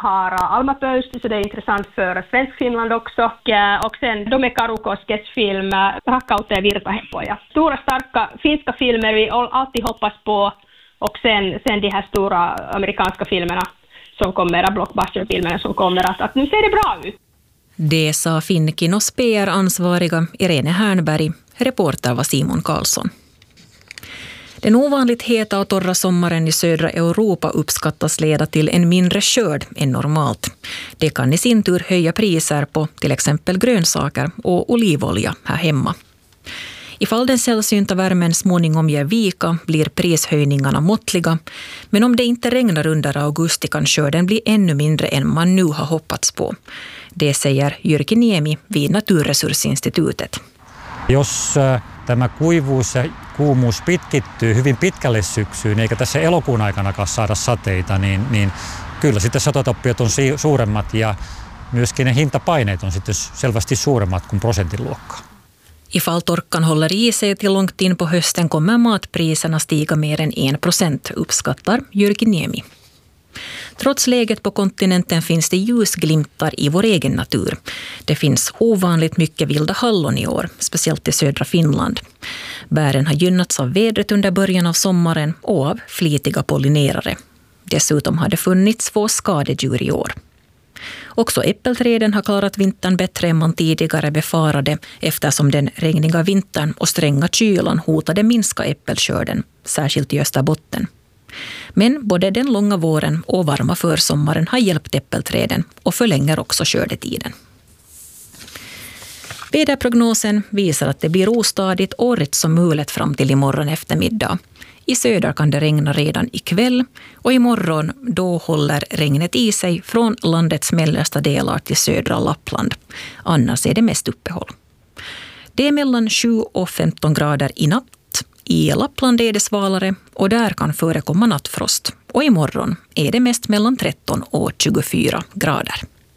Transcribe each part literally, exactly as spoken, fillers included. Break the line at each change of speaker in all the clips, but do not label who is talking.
har Alma Pöysti, så det är intressant för svensk Finland också. Och, och sen Dome Karukoskes film Rakkautta ja virtahepoja. Stora starka finska filmer vi alltid hoppas på, och sen, sen de här stora amerikanska filmerna som kommer, blockbusterfilmerna som kommer, att, att nu ser det bra ut.
Det sa Finnkinos P R-ansvariga Irene Härnberg. Reporter var Simon Karlsson. Den ovanligt heta och torra sommaren i södra Europa uppskattas leda till en mindre skörd än normalt. Det kan i sin tur höja priser på till exempel grönsaker och olivolja här hemma. Ifall den sällsynta värmen småningom ger vika blir prishöjningarna måttliga, men om det inte regnar under augusti kan skörden bli ännu mindre än man nu har hoppats på. Det säger Jyrki Niemi vid Naturresursinstituutet.
Jos tämä kuivuus ja kuumuus pitkittyy hyvin pitkälle syksyyn, eikä tässä elokuun aikanakaan saada sateita, niin, niin kyllä sitten satotappiot on suuremmat ja myöskin ne hintapaineet on sitten selvästi suuremmat kuin prosentin luokkaa.
Ifall torkan håller i sig till långt in på hösten kommer matpriserna stiga mer än en procent, uppskattar Jyrki Niemi. Trots läget på kontinenten finns det ljusglimtar i vår egen natur. Det finns ovanligt mycket vilda hallon i år, speciellt i södra Finland. Bären har gynnats av vädret under början av sommaren och av flitiga pollinerare. Dessutom har det funnits få skadedjur i år. Också äppelträden har klarat vintern bättre än man tidigare befarade, eftersom den regniga vintern och stränga kylan hotade minska äppelskörden, särskilt i Österbotten. Men både den långa våren och varma försommaren har hjälpt äppelträden och förlänger också skördetiden. Väderprognosen visar att det blir ostadigt och rätt som mulet fram till imorgon eftermiddag. I söder kan det regna redan ikväll, och imorgon då håller regnet i sig från landets mellersta delar till södra Lappland. Annars är det mest uppehåll. Det är mellan sju och femton grader i natt. I Lappland är det svalare och där kan förekomma nattfrost. Och imorgon är det mest mellan tretton och tjugofyra grader.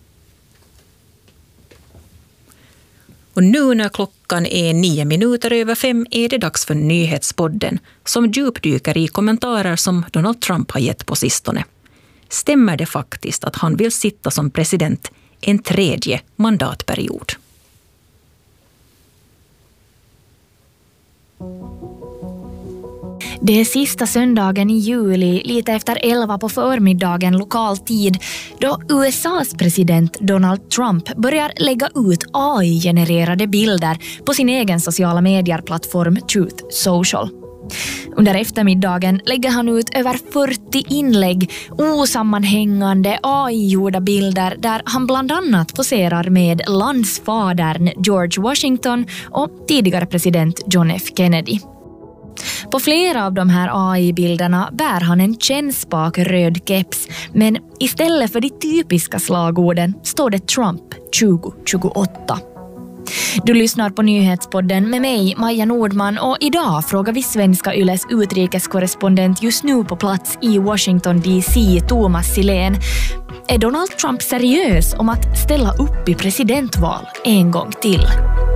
Och nu när klockan är nio minuter över fem är det dags för nyhetspodden som djupdyker i kommentarer som Donald Trump har gett på sistone. Stämmer det faktiskt att han vill sitta som president en tredje mandatperiod?
Det är sista söndagen i juli, lite efter elva på förmiddagen lokal tid, då U S A:s president Donald Trump börjar lägga ut A I-genererade bilder på sin egen sociala medieplattform Truth Social. Under eftermiddagen lägger han ut över fyrtio inlägg, osammanhängande A I-gjorda bilder där han bland annat poserar med landsfadern George Washington och tidigare president John F. Kennedy. På flera av de här A I-bilderna bär han en kännspak röd keps, men istället för de typiska slagorden står det Trump tjugo tjugoåtta. Du lyssnar på nyhetspodden med mig, Maja Nordman, och idag frågar vi svenska Yles utrikeskorrespondent just nu på plats i Washington D C, Thomas Silén. Är Donald Trump seriös om att ställa upp i presidentval en gång till?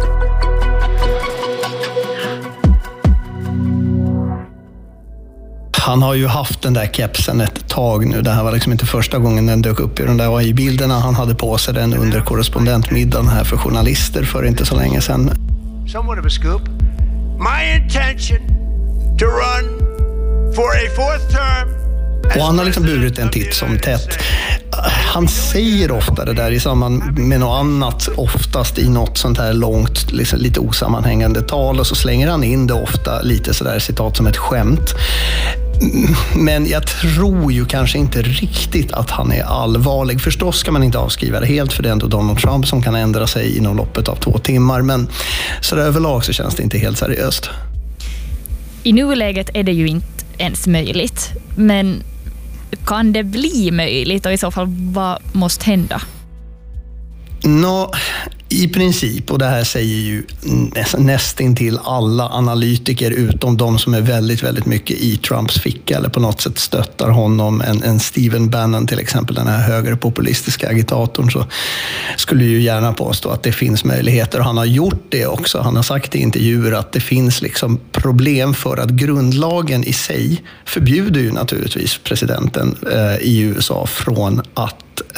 Han har ju haft den där kepsen ett tag nu. Det här var liksom inte första gången den dök upp i de där A I-bilderna. Han hade på sig den under korrespondentmiddagen här för journalister för inte så länge sedan.
Somewhat of a scoop. My intention to run for a fourth term.
Och han har liksom burit en titt som tätt. Han säger ofta det där i samband med något annat, oftast i något sånt här långt, liksom lite osammanhängande tal, och så slänger han in det ofta lite sådär citat som ett skämt. Men jag tror ju kanske inte riktigt att han är allvarlig. Förstås ska man inte avskriva det helt, för det är ändå Donald Trump som kan ändra sig inom loppet av två timmar. Men så där överlag så känns det inte helt seriöst.
I nuläget är det ju inte ens möjligt. Men kan det bli möjligt, och i så fall vad måste hända?
Nå, i princip, och det här säger ju nästintill alla analytiker utom de som är väldigt, väldigt mycket i Trumps ficka eller på något sätt stöttar honom, en, en Stephen Bannon till exempel, den här högerpopulistiska agitatorn, så skulle ju gärna påstå att det finns möjligheter, och han har gjort det också. Han har sagt i intervjuer att det finns liksom problem för att grundlagen i sig förbjuder ju naturligtvis presidenten eh, i U S A från att